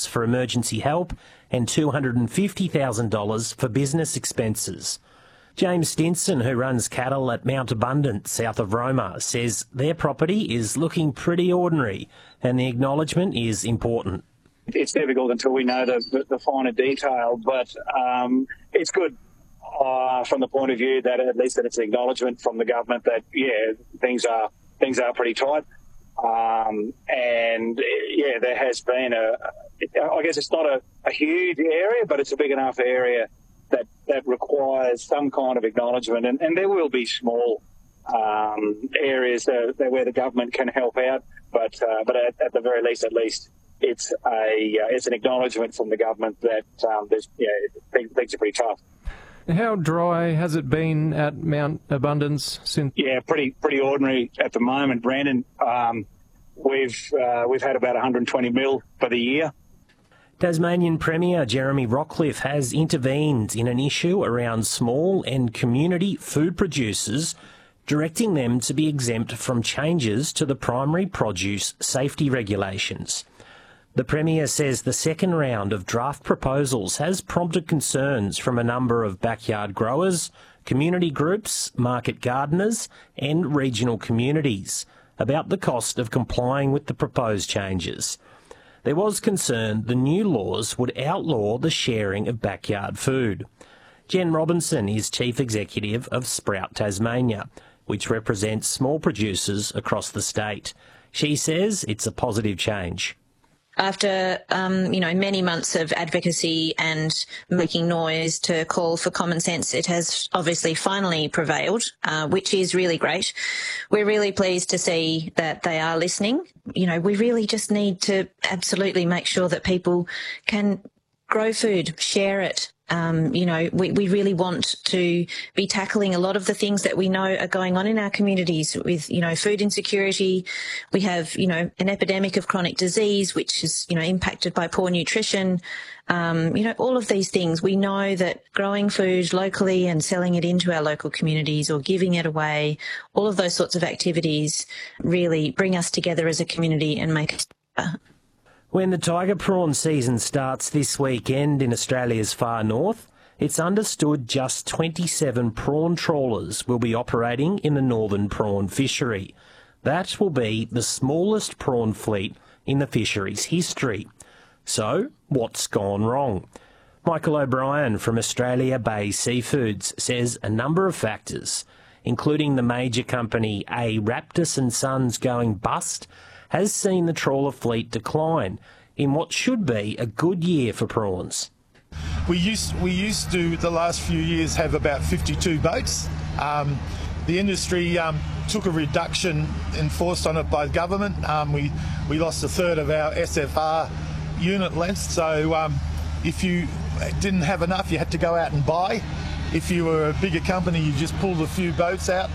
for emergency help and $250,000 for business expenses. James Stinson, who runs cattle at Mount Abundant south of Roma, says their property is looking pretty ordinary and the acknowledgement is important. It's difficult until we know the finer detail, but it's good from the point of view that at least that it's an acknowledgement from the government that, things are pretty tight. There has been I guess it's not a huge area, but it's a big enough area that requires some kind of acknowledgement, and there will be small areas where the government can help out, but at the very least, it's an acknowledgement from the government that things are pretty tough. How dry has it been at Mount Abundance since? Yeah, pretty ordinary at the moment, Brandon. We've had about 120 mil for the year. Tasmanian Premier Jeremy Rockliff has intervened in an issue around small and community food producers, directing them to be exempt from changes to the primary produce safety regulations. The Premier says the second round of draft proposals has prompted concerns from a number of backyard growers, community groups, market gardeners and regional communities about the cost of complying with the proposed changes. There was concern the new laws would outlaw the sharing of backyard food. Jen Robinson is Chief Executive of Sprout Tasmania, which represents small producers across the state. She says it's a positive change. After, many months of advocacy and making noise to call for common sense, it has obviously finally prevailed, which is really great. We're really pleased to see that they are listening. We really just need to absolutely make sure that people can grow food, share it. We really want to be tackling a lot of the things that we know are going on in our communities with, food insecurity. We have, an epidemic of chronic disease, which is, impacted by poor nutrition. All of these things. We know that growing food locally and selling it into our local communities or giving it away, all of those sorts of activities really bring us together as a community and make us better. When the tiger prawn season starts this weekend in Australia's far north, it's understood just 27 prawn trawlers will be operating in the northern prawn fishery. That will be the smallest prawn fleet in the fishery's history. So, what's gone wrong? Michael O'Brien from Australia Bay Seafoods says a number of factors, including the major company A. Raptis & Sons going bust, has seen the trawler fleet decline in what should be a good year for prawns. We used to, the last few years, have about 52 boats. The industry took a reduction enforced on it by government. We lost a third of our SFR unit length, so if you didn't have enough, you had to go out and buy. If you were a bigger company, you just pulled a few boats out.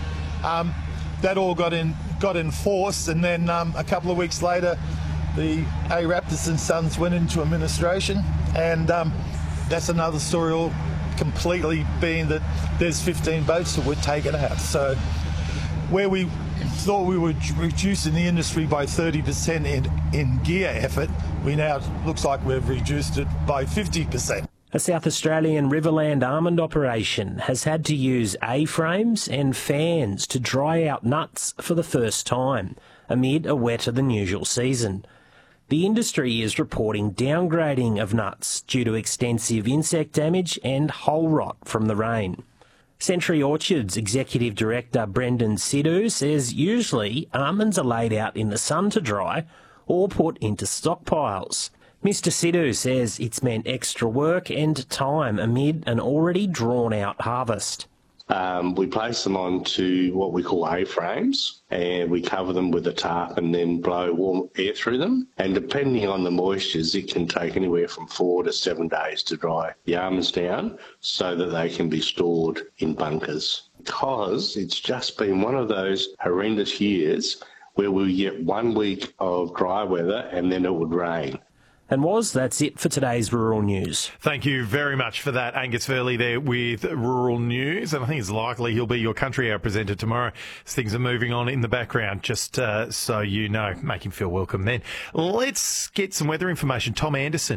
That all got enforced, and then a couple of weeks later, the A. Raptis & Sons went into administration, and that's another story all completely being that there's 15 boats that were taken out. So where we thought we were reducing the industry by 30% in gear effort, we now looks like we've reduced it by 50%. A South Australian Riverland almond operation has had to use A-frames and fans to dry out nuts for the first time amid a wetter than usual season. The industry is reporting downgrading of nuts due to extensive insect damage and hull rot from the rain. Century Orchards Executive Director Brendan Sidhu says usually almonds are laid out in the sun to dry or put into stockpiles. Mr Sidhu says it's meant extra work and time amid an already drawn-out harvest. We place them onto what we call A-frames, and we cover them with a tarp and then blow warm air through them. And depending on the moistures, it can take anywhere from 4 to 7 days to dry the almonds down so that they can be stored in bunkers. Because it's just been one of those horrendous years where we get 1 week of dry weather and then it would rain. And that's it for today's Rural News. Thank you very much for that, Angus Fairley there with Rural News. And I think it's likely he'll be your country hour presenter tomorrow as things are moving on in the background, just so you know. Make him feel welcome then. Let's get some weather information. Tom Anderson.